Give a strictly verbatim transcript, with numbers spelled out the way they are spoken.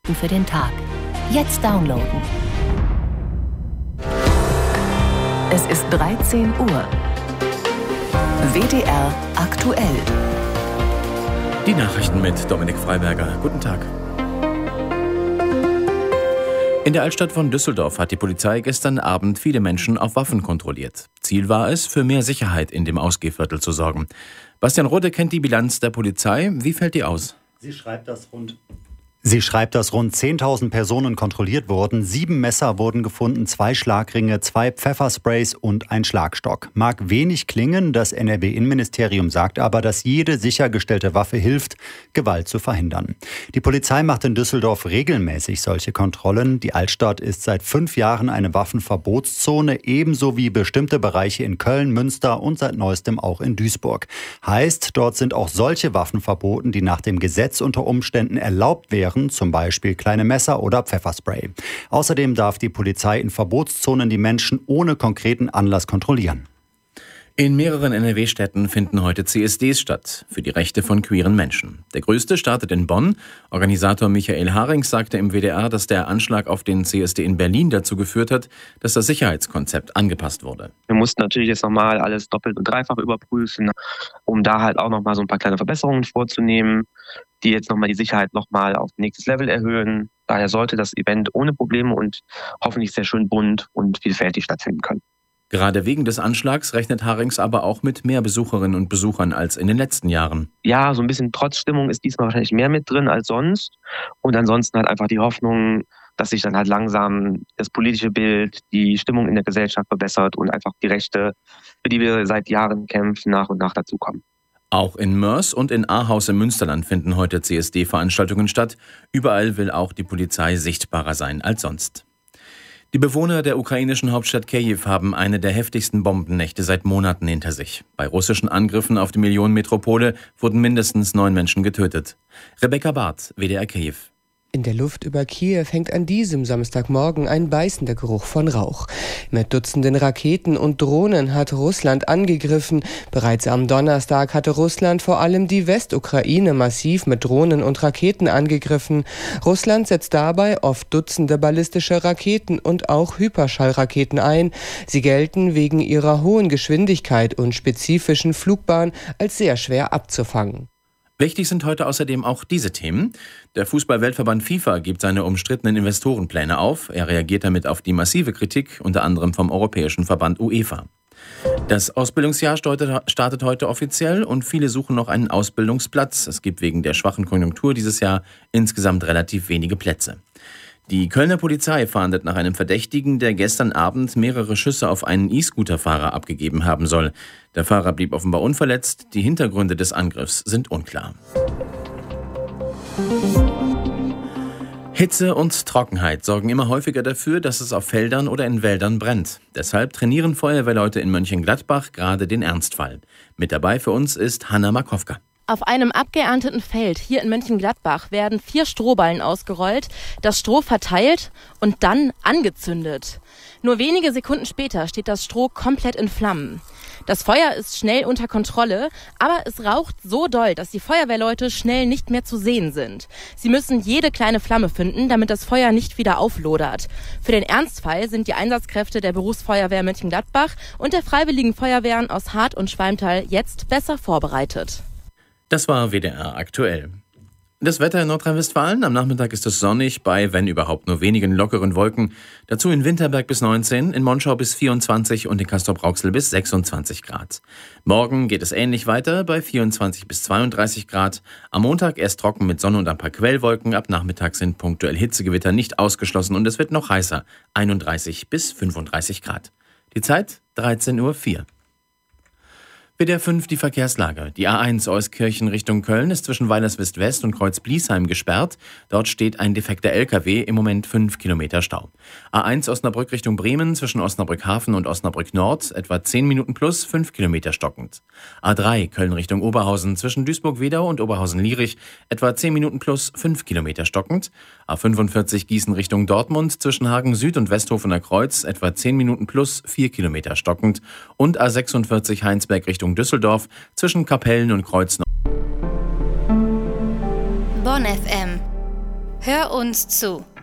Nachrichten für den Tag. Jetzt downloaden. Es ist dreizehn Uhr. W D R aktuell. Die Nachrichten mit Dominik Freiberger. Guten Tag. In der Altstadt von Düsseldorf hat die Polizei gestern Abend viele Menschen auf Waffen kontrolliert. Ziel war es, für mehr Sicherheit in dem Ausgehviertel zu sorgen. Bastian Rode kennt die Bilanz der Polizei. Wie fällt die aus? Sie schreibt, dass rund Sie schreibt, dass rund zehntausend Personen kontrolliert wurden. Sieben Messer wurden gefunden, zwei Schlagringe, zwei Pfeffersprays und ein Schlagstock. Mag wenig klingen, das N R W-Innenministerium sagt aber, dass jede sichergestellte Waffe hilft, Gewalt zu verhindern. Die Polizei macht in Düsseldorf regelmäßig solche Kontrollen. Die Altstadt ist seit fünf Jahren eine Waffenverbotszone, ebenso wie bestimmte Bereiche in Köln, Münster und seit neuestem auch in Duisburg. Heißt, dort sind auch solche Waffen verboten, die nach dem Gesetz unter Umständen erlaubt wären, zum Beispiel kleine Messer oder Pfefferspray. Außerdem darf die Polizei in Verbotszonen die Menschen ohne konkreten Anlass kontrollieren. In mehreren N R W-Städten finden heute C S Ds statt, für die Rechte von queeren Menschen. Der größte startet in Bonn. Organisator Michael Harings sagte im W D R, dass der Anschlag auf den C S D in Berlin dazu geführt hat, dass das Sicherheitskonzept angepasst wurde. Wir mussten natürlich jetzt nochmal alles doppelt und dreifach überprüfen, um da halt auch nochmal so ein paar kleine Verbesserungen vorzunehmen, die jetzt nochmal die Sicherheit nochmal auf nächstes Level erhöhen. Daher sollte das Event ohne Probleme und hoffentlich sehr schön bunt und vielfältig stattfinden können. Gerade wegen des Anschlags rechnet Harings aber auch mit mehr Besucherinnen und Besuchern als in den letzten Jahren. Ja, so ein bisschen Trotzstimmung ist diesmal wahrscheinlich mehr mit drin als sonst. Und ansonsten halt einfach die Hoffnung, dass sich dann halt langsam das politische Bild, die Stimmung in der Gesellschaft verbessert und einfach die Rechte, für die wir seit Jahren kämpfen, nach und nach dazukommen. Auch in Mörs und in Ahaus im Münsterland finden heute C S D-Veranstaltungen statt. Überall will auch die Polizei sichtbarer sein als sonst. Die Bewohner der ukrainischen Hauptstadt Kiew haben eine der heftigsten Bombennächte seit Monaten hinter sich. Bei russischen Angriffen auf die Millionenmetropole wurden mindestens neun Menschen getötet. Rebecca Barth, W D R Kiew. In der Luft über Kiew hängt an diesem Samstagmorgen ein beißender Geruch von Rauch. Mit Dutzenden Raketen und Drohnen hat Russland angegriffen. Bereits am Donnerstag hatte Russland vor allem die Westukraine massiv mit Drohnen und Raketen angegriffen. Russland setzt dabei oft Dutzende ballistische Raketen und auch Hyperschallraketen ein. Sie gelten wegen ihrer hohen Geschwindigkeit und spezifischen Flugbahn als sehr schwer abzufangen. Wichtig sind heute außerdem auch diese Themen. Der Fußball-Weltverband FIFA gibt seine umstrittenen Investorenpläne auf. Er reagiert damit auf die massive Kritik, unter anderem vom Europäischen Verband UEFA. Das Ausbildungsjahr startet heute offiziell und viele suchen noch einen Ausbildungsplatz. Es gibt wegen der schwachen Konjunktur dieses Jahr insgesamt relativ wenige Plätze. Die Kölner Polizei fahndet nach einem Verdächtigen, der gestern Abend mehrere Schüsse auf einen E-Scooter-Fahrer abgegeben haben soll. Der Fahrer blieb offenbar unverletzt. Die Hintergründe des Angriffs sind unklar. Hitze und Trockenheit sorgen immer häufiger dafür, dass es auf Feldern oder in Wäldern brennt. Deshalb trainieren Feuerwehrleute in Mönchengladbach gerade den Ernstfall. Mit dabei für uns ist Hanna Markowka. Auf einem abgeernteten Feld hier in Mönchengladbach werden vier Strohballen ausgerollt, das Stroh verteilt und dann angezündet. Nur wenige Sekunden später steht das Stroh komplett in Flammen. Das Feuer ist schnell unter Kontrolle, aber es raucht so doll, dass die Feuerwehrleute schnell nicht mehr zu sehen sind. Sie müssen jede kleine Flamme finden, damit das Feuer nicht wieder auflodert. Für den Ernstfall sind die Einsatzkräfte der Berufsfeuerwehr Mönchengladbach und der Freiwilligen Feuerwehren aus Hart und Schwalmtal jetzt besser vorbereitet. Das war W D R aktuell. Das Wetter in Nordrhein-Westfalen. Am Nachmittag ist es sonnig bei, wenn überhaupt, nur wenigen lockeren Wolken. Dazu in Winterberg bis neunzehn, in Monschau bis vierundzwanzig und in Castrop-Rauxel bis sechsundzwanzig Grad. Morgen geht es ähnlich weiter bei vierundzwanzig bis zweiunddreißig Grad. Am Montag erst trocken mit Sonne und ein paar Quellwolken. Ab Nachmittag sind punktuell Hitzegewitter nicht ausgeschlossen und es wird noch heißer. einunddreißig bis fünfunddreißig Grad. Die Zeit dreizehn Uhr vier. W D R fünf die Verkehrslage. Die A eins Euskirchen Richtung Köln ist zwischen Weilerswist-West und Kreuz-Bliesheim gesperrt. Dort steht ein defekter L K W, im Moment fünf Kilometer Stau. A eins Osnabrück Richtung Bremen zwischen Osnabrück Hafen und Osnabrück Nord etwa zehn Minuten plus, fünf Kilometer stockend. A drei Köln Richtung Oberhausen zwischen Duisburg-Wedau und Oberhausen-Lierich etwa zehn Minuten plus, fünf Kilometer stockend. A fünfundvierzig Gießen Richtung Dortmund zwischen Hagen Süd und Westhofener Kreuz etwa zehn Minuten plus, vier Kilometer stockend. Und A sechsundvierzig Heinsberg Richtung Düsseldorf zwischen Kapellen und Kreuznach. Bonn F M. Hör uns zu.